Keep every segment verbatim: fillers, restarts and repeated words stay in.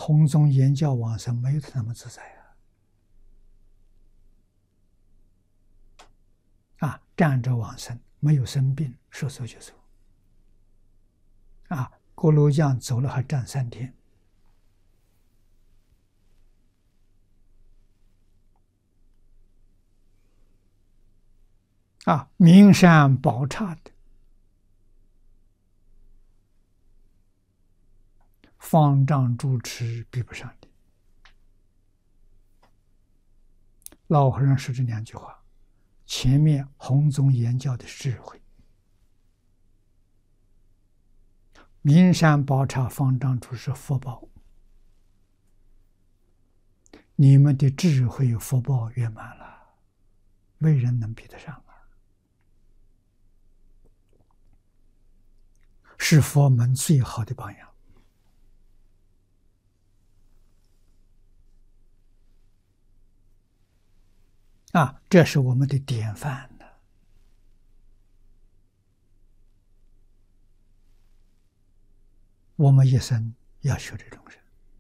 弘宗言教往生没有他那么自在啊！啊，站着往生，没有生病，说走就走。啊，锅炉匠走了还站三天。啊，名山宝刹的方丈主持比不上的。老和尚说这两句话，前面弘宗言教的智慧，名山宝刹方丈主持福报，你们的智慧福报圆满了，没人能比得上啊！是佛门最好的榜样。啊，这是我们的典范呢。我们一生要学这种人。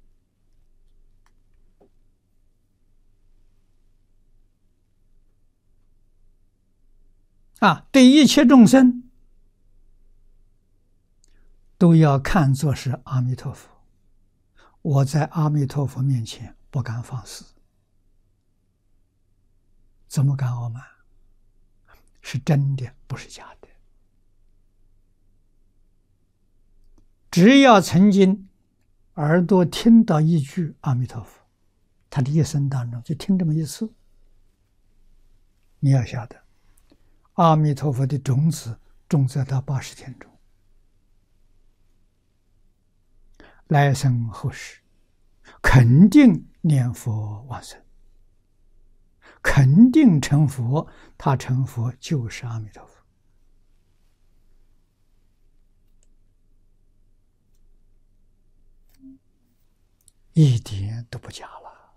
啊，对一切众生都要看作是阿弥陀佛。我在阿弥陀佛面前不敢放肆，怎么敢傲慢？是真的，不是假的。只要曾经耳朵听到一句阿弥陀佛，他的一生当中就听这么一次，你要晓得，阿弥陀佛的种子种在他八十天中，来生后世肯定念佛往生，肯定成佛。他成佛就是阿弥陀佛，一点都不假了。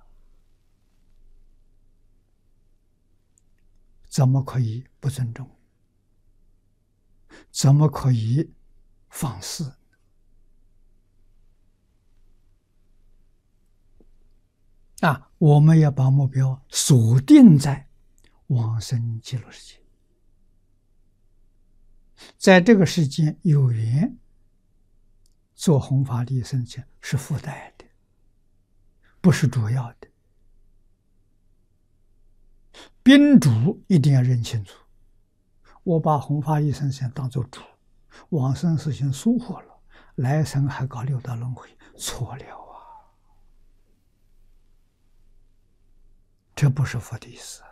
怎么可以不尊重？怎么可以放肆？啊，我们要把目标锁定在往生极乐世界，在这个世界有缘做弘法利生前是附带的，不是主要的。宾主一定要认清楚，我把弘法利生前当作主，往生事情疏忽了，来生还搞六道轮回，错了啊！这不是佛的意思。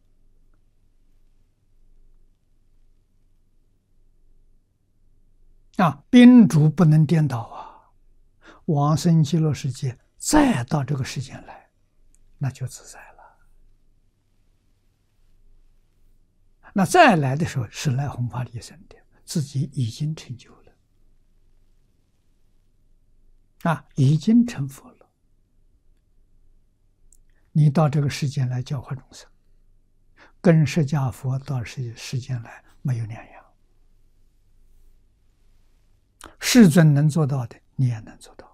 啊，宾主不能颠倒啊！往生极乐世界，再到这个世间来，那就自在了。那再来的时候是来弘法利生的，自己已经成就了，啊，已经成佛了。你到这个世间来教化众生，跟释迦佛到世世间来没有两样。世尊能做到的，你也能做到。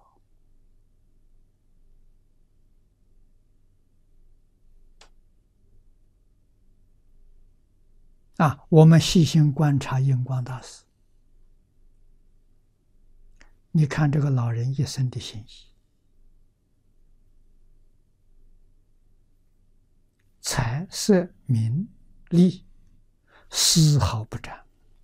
啊，我们细心观察印光大师，你看这个老人一生的心意，财色名利丝毫不沾。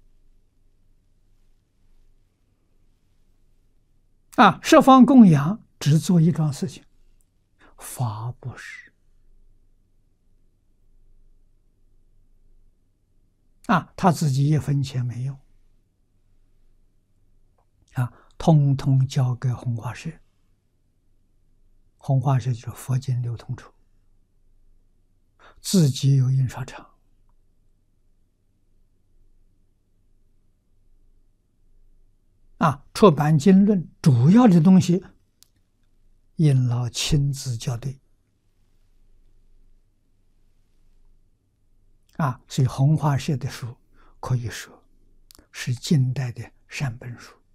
啊，十方供养只做一桩事情，法布施。啊，他自己一分钱没用，啊，通通交给弘化社。弘化社就是佛经流通处，自己有印刷厂。啊，出版经论主要的东西，印老亲自校对。啊，所以弘化社的书可以说是近代的善本书。